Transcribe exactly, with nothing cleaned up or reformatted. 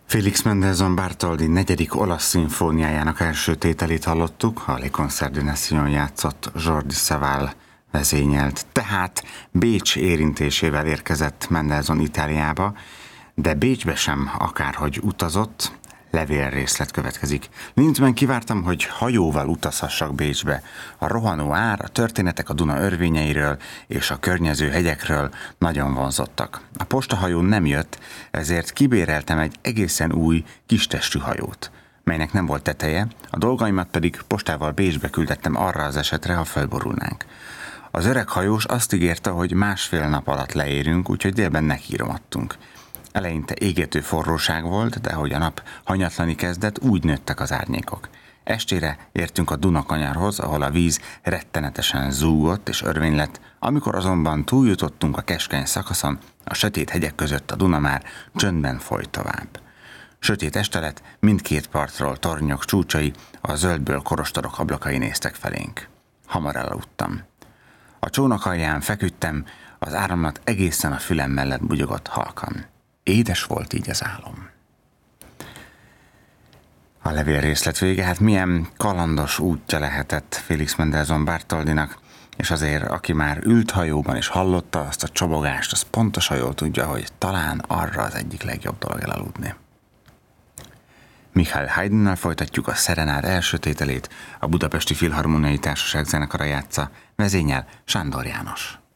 Félix Mendelssohn Bartholdy negyedik olasz szimfóniájának első tételét hallottuk, a Le Concert de Nation játszott Jordi Savall vezényelt. Tehát Bécs érintésével érkezett Mendelssohn Itáliába, de Bécsbe sem akárhogy utazott. Levélrészlet következik. Linzben kivártam, hogy hajóval utazhassak Bécsbe. A rohanó ár, a történetek a Duna örvényeiről és a környező hegyekről nagyon vonzottak. A postahajó nem jött, ezért kibéreltem egy egészen új, kistestű hajót, melynek nem volt teteje, a dolgaimat pedig postával Bécsbe küldettem arra az esetre, ha fölborulnánk. Az öreg hajós azt ígérte, hogy másfél nap alatt leérünk, úgyhogy délben nekiíromadtunk. Eleinte égető forróság volt, de ahogy a nap hanyatlani kezdett, úgy nőttek az árnyékok. Estére értünk a Dunakanyarhoz, ahol a víz rettenetesen zúgott és örvény lett, amikor azonban túljutottunk a keskeny szakaszon, a sötét hegyek között a Duna már csöndben folyt tovább. Sötét este lett, mindkét partról tornyok csúcsai, a zöldből korostorok ablakai néztek felénk. Hamar elaludtam. A csónak alján feküdtem, az áramlat egészen a fülem mellett bugyogott halkan. Édes volt így az álom. A levélrészlet vége, hát milyen kalandos útja lehetett Félix Mendelssohn Bartholdynak, és azért, aki már ült hajóban és hallotta azt a csobogást, az pontosan jól tudja, hogy talán arra az egyik legjobb dolog elaludni. Michael Haydnnal folytatjuk a Szerenád első tételét, a Budapesti Filharmoniai Társaság zenekara játsza, vezényel Sándor János.